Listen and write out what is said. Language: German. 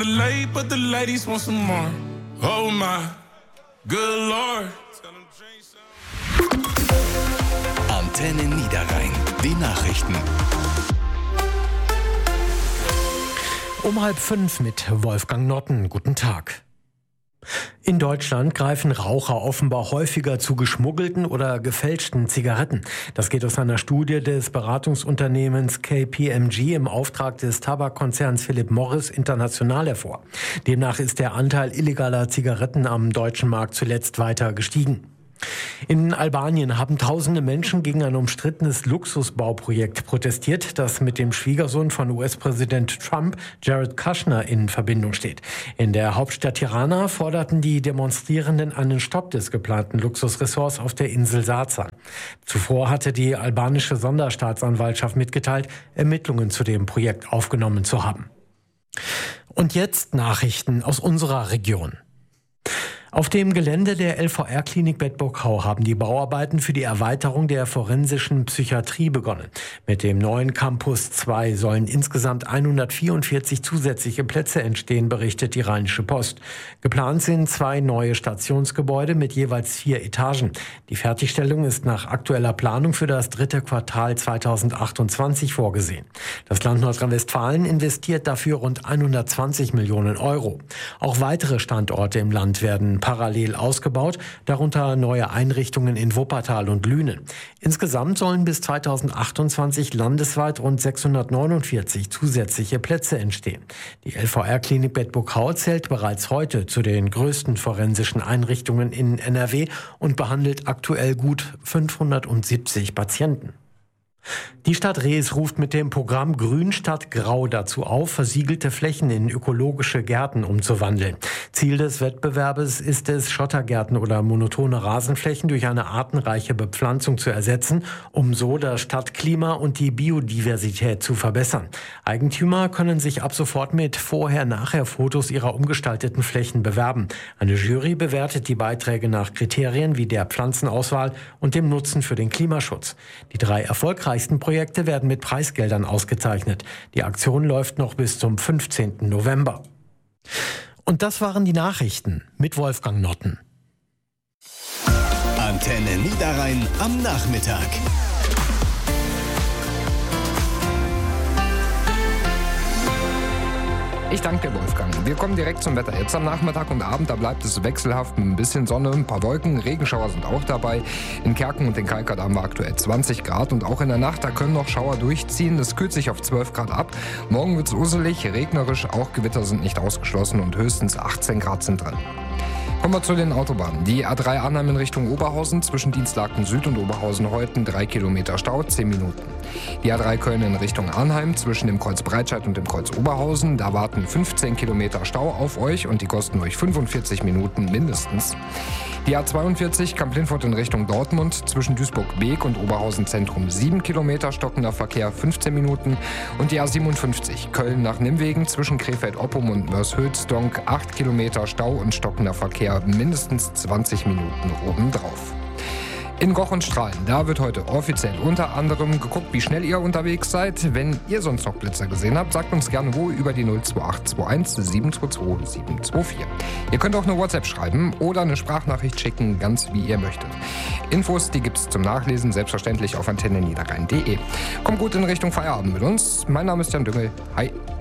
Late, but the ladies want some more. Oh my, good Lord. Antenne Niederrhein. Die Nachrichten. Um 4:30 mit Wolfgang Notten. Guten Tag. In Deutschland greifen Raucher offenbar häufiger zu geschmuggelten oder gefälschten Zigaretten. Das geht aus einer Studie des Beratungsunternehmens KPMG im Auftrag des Tabakkonzerns Philip Morris International hervor. Demnach ist der Anteil illegaler Zigaretten am deutschen Markt zuletzt weiter gestiegen. In Albanien haben tausende Menschen gegen ein umstrittenes Luxusbauprojekt protestiert, das mit dem Schwiegersohn von US-Präsident Trump, Jared Kushner, in Verbindung steht. In der Hauptstadt Tirana forderten die Demonstrierenden einen Stopp des geplanten Luxusressorts auf der Insel Saza. Zuvor hatte die albanische Sonderstaatsanwaltschaft mitgeteilt, Ermittlungen zu dem Projekt aufgenommen zu haben. Und jetzt Nachrichten aus unserer Region. Auf dem Gelände der LVR-Klinik Bedburg-Hau haben die Bauarbeiten für die Erweiterung der forensischen Psychiatrie begonnen. Mit dem neuen Campus 2 sollen insgesamt 144 zusätzliche Plätze entstehen, berichtet die Rheinische Post. Geplant sind 2 neue Stationsgebäude mit jeweils 4 Etagen. Die Fertigstellung ist nach aktueller Planung für das 3. Quartal 2028 vorgesehen. Das Land Nordrhein-Westfalen investiert dafür rund 120 Millionen Euro. Auch weitere Standorte im Land werden parallel ausgebaut, darunter neue Einrichtungen in Wuppertal und Lünen. Insgesamt sollen bis 2028 landesweit rund 649 zusätzliche Plätze entstehen. Die LVR-Klinik Bedburg-Hau zählt bereits heute zu den größten forensischen Einrichtungen in NRW und behandelt aktuell gut 570 Patienten. Die Stadt Rees ruft mit dem Programm Grün statt Grau dazu auf, versiegelte Flächen in ökologische Gärten umzuwandeln. Ziel des Wettbewerbes ist es, Schottergärten oder monotone Rasenflächen durch eine artenreiche Bepflanzung zu ersetzen, um so das Stadtklima und die Biodiversität zu verbessern. Eigentümer können sich ab sofort mit Vorher-Nachher-Fotos ihrer umgestalteten Flächen bewerben. Eine Jury bewertet die Beiträge nach Kriterien wie der Pflanzenauswahl und dem Nutzen für den Klimaschutz. Die 3 erfolgreichsten Projekte werden mit Preisgeldern ausgezeichnet. Die Aktion läuft noch bis zum 15. November. Und das waren die Nachrichten mit Wolfgang Notten. Antenne Niederrhein am Nachmittag. Ich danke dir, Wolfgang. Wir kommen direkt zum Wetter. Jetzt am Nachmittag und Abend, da bleibt es wechselhaft mit ein bisschen Sonne, ein paar Wolken, Regenschauer sind auch dabei. In Kerken und in Kalkert haben wir aktuell 20 Grad und auch in der Nacht, da können noch Schauer durchziehen. Das kühlt sich auf 12 Grad ab. Morgen wird es usselig, regnerisch, auch Gewitter sind nicht ausgeschlossen und höchstens 18 Grad sind drin. Kommen wir zu den Autobahnen. Die A3 Arnhem in Richtung Oberhausen, zwischen Dienstlaken Süd und Oberhausen-Heuten 3 Kilometer Stau, 10 Minuten. Die A3 Köln in Richtung Arnheim, zwischen dem Kreuz Breitscheid und dem Kreuz Oberhausen, da warten 15 Kilometer Stau auf euch und die kosten euch 45 Minuten mindestens. Die A42 Kamp-Lindfort in Richtung Dortmund, zwischen Duisburg-Beek und Oberhausen Zentrum 7 Kilometer stockender Verkehr, 15 Minuten. Und die A57 Köln nach Nimwegen, zwischen Krefeld-Oppum und Mörs-Hülsdonk 8 Kilometer Stau und stockender Verkehr, mindestens 20 Minuten obendrauf. In Goch und Strahlen, da wird heute offiziell unter anderem geguckt, wie schnell ihr unterwegs seid. Wenn ihr sonst noch Blitzer gesehen habt, sagt uns gerne wo über die 02821 722 724. Ihr könnt auch eine WhatsApp schreiben oder eine Sprachnachricht schicken, ganz wie ihr möchtet. Infos, die gibt's zum Nachlesen, selbstverständlich auf antenneniederrhein.de. Kommt gut in Richtung Feierabend mit uns. Mein Name ist Jan Düngel. Hi.